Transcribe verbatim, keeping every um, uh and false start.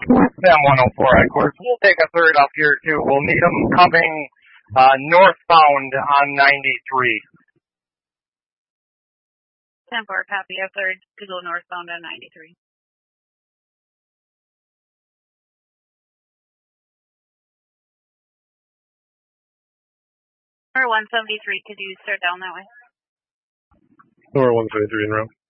Sam one oh four, of course. We'll take a third up here, too. We'll need them coming uh, northbound on ninety-three. ten four, copy. A third to go northbound on ninety-three. Or one seventy-three, could you start down that way? Or one seventy-three in route.